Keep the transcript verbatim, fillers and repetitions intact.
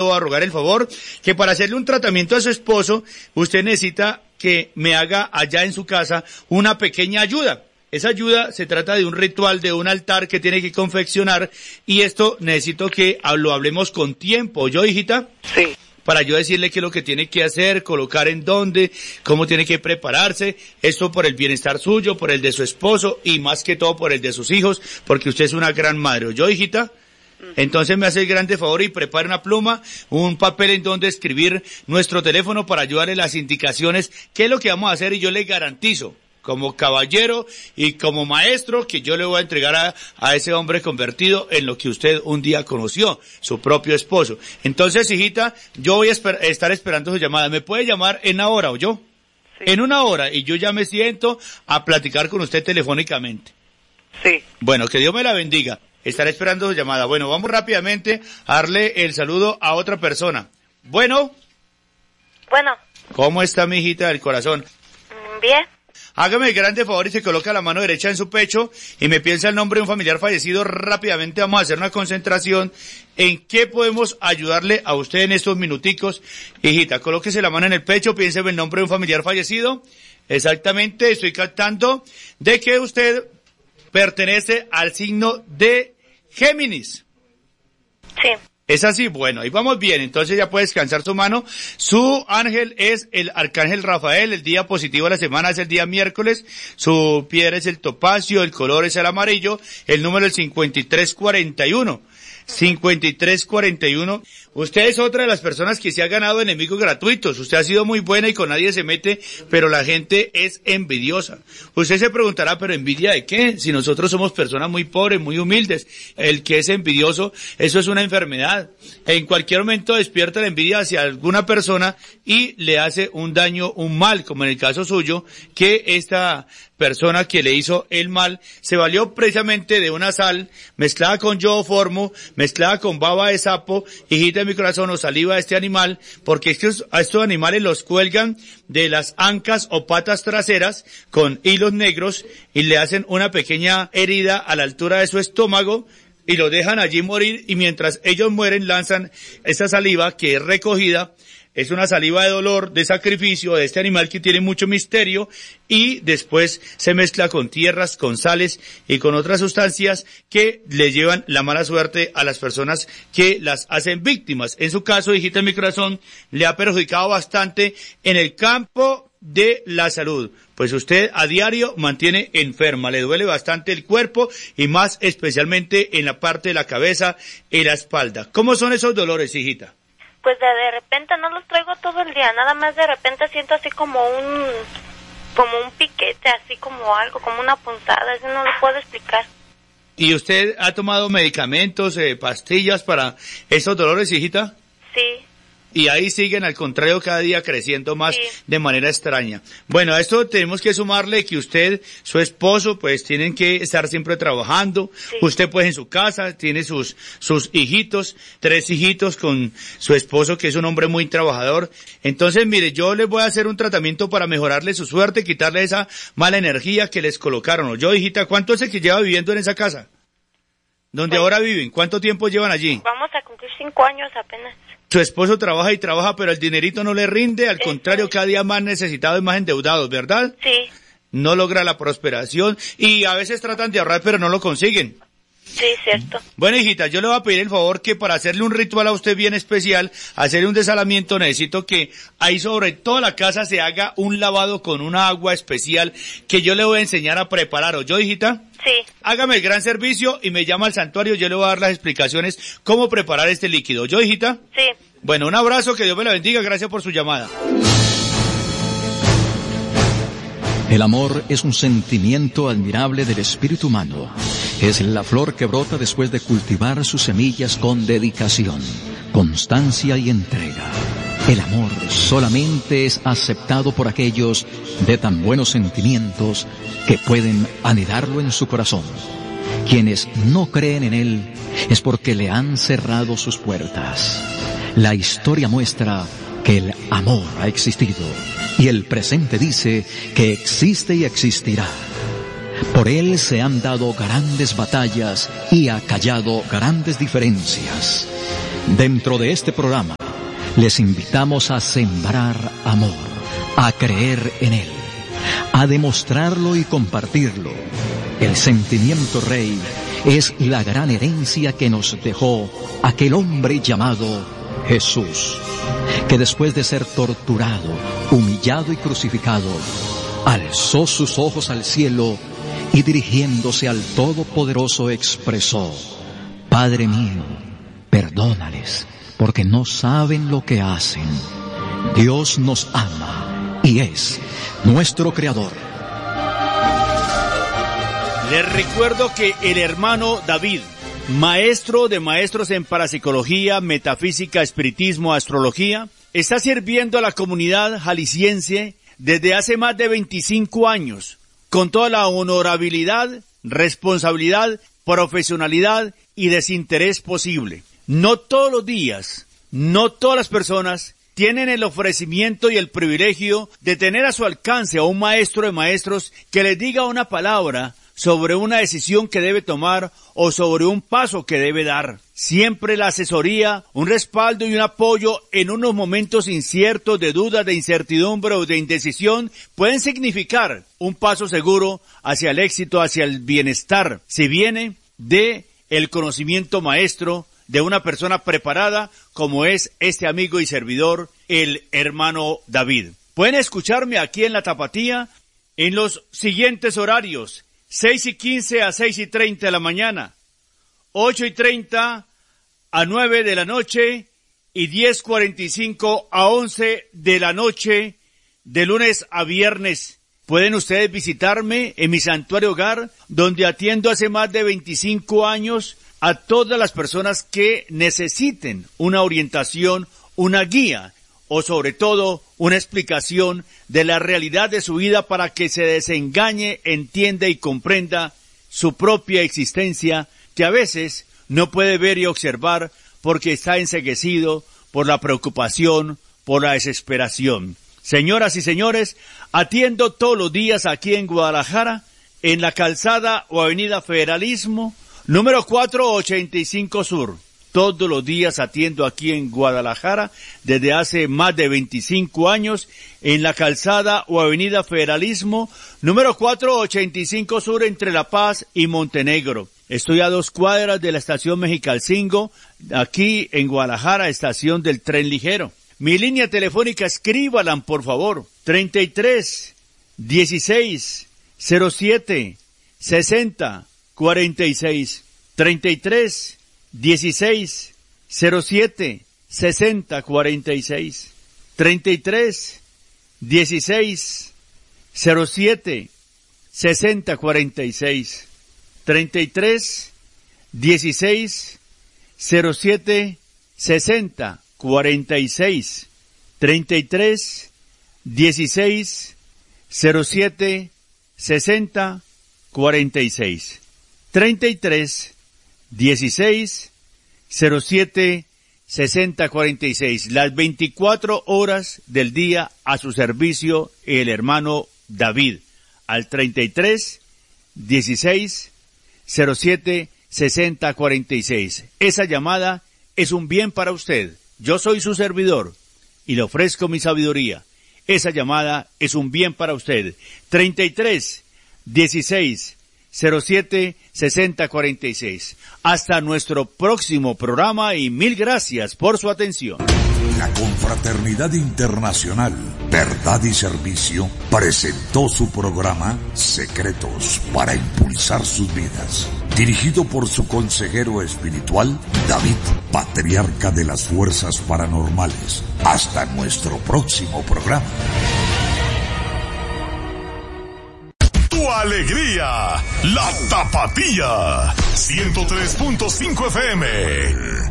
voy a rogar el favor que para hacerle un tratamiento a su esposo, usted necesita que me haga allá en su casa una pequeña ayuda. Esa ayuda se trata de un ritual, de un altar que tiene que confeccionar, y esto necesito que lo hablemos con tiempo. ¿Yo, hijita? Sí. Para yo decirle qué es lo que tiene que hacer, colocar en dónde, cómo tiene que prepararse, esto por el bienestar suyo, por el de su esposo y más que todo por el de sus hijos, porque usted es una gran madre. ¿Yo, hijita? Entonces me hace el grande favor y prepare una pluma, un papel en donde escribir nuestro teléfono para ayudarle las indicaciones, qué es lo que vamos a hacer, y yo le garantizo, como caballero y como maestro, que yo le voy a entregar a, a ese hombre convertido en lo que usted un día conoció, su propio esposo. Entonces, hijita, yo voy a esper- estar esperando su llamada. ¿Me puede llamar en una hora o yo? Sí. En una hora, y yo ya me siento a platicar con usted telefónicamente. Sí. Bueno, que Dios me la bendiga. Estaré esperando su llamada. Bueno, vamos rápidamente a darle el saludo a otra persona. Bueno. Bueno. ¿Cómo está mi hijita del corazón? Bien. Hágame el grande favor y se coloca la mano derecha en su pecho y me piensa el nombre de un familiar fallecido. Rápidamente vamos a hacer una concentración en qué podemos ayudarle a usted en estos minuticos. Hijita, colóquese la mano en el pecho, piense en el nombre de un familiar fallecido. Exactamente, estoy captando de que usted pertenece al signo de Géminis. Sí. ¿Es así? Bueno, ahí vamos bien, entonces ya puede descansar su mano. Su ángel es el arcángel Rafael, el día positivo de la semana es el día miércoles, su piedra es el topacio, el color es el amarillo, el número es cincuenta y tres cuarenta y uno. cincuenta y tres cuarenta y uno. Usted es otra de las personas que se ha ganado enemigos gratuitos. Usted ha sido muy buena y con nadie se mete, pero la gente es envidiosa. Usted se preguntará, ¿pero envidia de qué? Si nosotros somos personas muy pobres, muy humildes. El que es envidioso, eso es una enfermedad. En cualquier momento despierta la envidia hacia alguna persona y le hace un daño, un mal, como en el caso suyo, que esta persona que le hizo el mal se valió precisamente de una sal mezclada con yodoformo, mezclada con baba de sapo, hijita de mi corazón, o saliva de este animal, porque estos, a estos animales los cuelgan de las ancas o patas traseras con hilos negros y le hacen una pequeña herida a la altura de su estómago y lo dejan allí morir, y mientras ellos mueren lanzan esa saliva que es recogida. Es una saliva de dolor, de sacrificio de este animal que tiene mucho misterio, y después se mezcla con tierras, con sales y con otras sustancias que le llevan la mala suerte a las personas que las hacen víctimas. En su caso, hijita de mi corazón, le ha perjudicado bastante en el campo de la salud, pues usted a diario mantiene enferma, le duele bastante el cuerpo y más especialmente en la parte de la cabeza y la espalda. ¿Cómo son esos dolores, hijita? Pues de, de repente no los traigo todo el día, nada más de repente siento así como un, como un piquete, así como algo, como una punzada, eso no lo puedo explicar. ¿Y usted ha tomado medicamentos, eh, pastillas para esos dolores, hijita? Sí. Y ahí siguen, al contrario, cada día creciendo más, sí, de manera extraña. Bueno, a esto tenemos que sumarle que usted, su esposo, pues tienen que estar siempre trabajando. Sí. Usted pues en su casa tiene sus, sus hijitos, tres hijitos con su esposo, que es un hombre muy trabajador. Entonces, mire, yo les voy a hacer un tratamiento para mejorarle su suerte, quitarle esa mala energía que les colocaron. Yo, hijita, ¿cuánto es el que lleva viviendo en esa casa? ¿Dónde pues, ahora viven? ¿Cuánto tiempo llevan allí? Vamos a cumplir cinco años apenas. Su esposo trabaja y trabaja, pero el dinerito no le rinde, al contrario, sí, cada día más necesitados y más endeudados, ¿verdad? Sí. No logra la prosperación y a veces tratan de ahorrar, pero no lo consiguen. Sí, cierto. Bueno, hijita, yo le voy a pedir el favor que para hacerle un ritual a usted bien especial, hacerle un desalamiento, necesito que ahí sobre toda la casa se haga un lavado con una agua especial que yo le voy a enseñar a preparar. ¿O yo, hijita? Sí. Hágame el gran servicio y me llama al santuario, yo le voy a dar las explicaciones cómo preparar este líquido. ¿Yo, hijita? Sí. Bueno, un abrazo, que Dios me la bendiga, gracias por su llamada. El amor es un sentimiento admirable del espíritu humano. Es la flor que brota después de cultivar sus semillas con dedicación, constancia y entrega. El amor solamente es aceptado por aquellos de tan buenos sentimientos que pueden anidarlo en su corazón. Quienes no creen en él es porque le han cerrado sus puertas. La historia muestra que el amor ha existido y el presente dice que existe y existirá. Por él se han dado grandes batallas y acallado grandes diferencias. Dentro de este programa, les invitamos a sembrar amor, a creer en él, a demostrarlo y compartirlo. El sentimiento rey es la gran herencia que nos dejó aquel hombre llamado Jesús, que después de ser torturado, humillado y crucificado, alzó sus ojos al cielo y dirigiéndose al Todopoderoso expresó: Padre mío, perdónales, porque no saben lo que hacen. Dios nos ama y es nuestro Creador. Les recuerdo que el hermano David, maestro de maestros en parapsicología, metafísica, espiritismo, astrología, está sirviendo a la comunidad jalisciense desde hace más de veinticinco años, con toda la honorabilidad, responsabilidad, profesionalidad y desinterés posible. No todos los días, no todas las personas tienen el ofrecimiento y el privilegio de tener a su alcance a un maestro de maestros que les diga una palabra sobre una decisión que debe tomar o sobre un paso que debe dar. Siempre la asesoría, un respaldo y un apoyo en unos momentos inciertos de duda, de incertidumbre o de indecisión pueden significar un paso seguro hacia el éxito, hacia el bienestar, si viene de el conocimiento maestro de una persona preparada como es este amigo y servidor, el hermano David. Pueden escucharme aquí en La Tapatía en los siguientes horarios: seis y quince a seis y treinta de la mañana, ocho y treinta a nueve de la noche y diez cuarenta y cinco a once de la noche, de lunes a viernes. Pueden ustedes visitarme en mi santuario hogar, donde atiendo hace más de veinticinco años a todas las personas que necesiten una orientación, una guía o sobre todo una explicación de la realidad de su vida para que se desengañe, entienda y comprenda su propia existencia, que a veces no puede ver y observar porque está enceguecido por la preocupación, por la desesperación. Señoras y señores, atiendo todos los días aquí en Guadalajara, en la calzada o avenida Federalismo, número cuatrocientos ochenta y cinco Sur. Todos los días atiendo aquí en Guadalajara, desde hace más de veinticinco años, en la calzada o avenida Federalismo, número cuatrocientos ochenta y cinco Sur, entre La Paz y Montenegro. Estoy a dos cuadras de la estación Mexicalcingo, aquí en Guadalajara, estación del tren ligero. Mi línea telefónica, escríbanla por favor, treinta y tres, dieciséis, cero siete, sesenta, cuarenta y seis, treinta y tres, dieciséis, cero siete, sesenta, cuarenta y seis, treinta y tres, dieciséis, cero siete, sesenta, cuarenta y seis, treinta y tres, dieciséis, cero siete, sesenta, cuarenta y seis, treinta y tres, dieciséis, cero siete, sesenta, cuarenta y seis, treinta y tres, dieciséis, cero siete, sesenta, cuarenta y seis. Las veinticuatro horas del día a su servicio el hermano David, al treinta y tres, dieciséis, cero siete, sesenta, cuarenta y seis. Esa llamada es un bien para usted. Yo soy su servidor y le ofrezco mi sabiduría. Esa llamada es un bien para usted. treinta y tres, dieciséis, cero siete, sesenta, cuarenta y seis. Hasta nuestro próximo programa y mil gracias por su atención. La Confraternidad Internacional Verdad y Servicio presentó su programa Secretos para Impulsar Sus Vidas, dirigido por su consejero espiritual David, patriarca de las fuerzas paranormales. Hasta nuestro próximo programa. Tu alegría, La Tapatía, ciento tres punto cinco F M.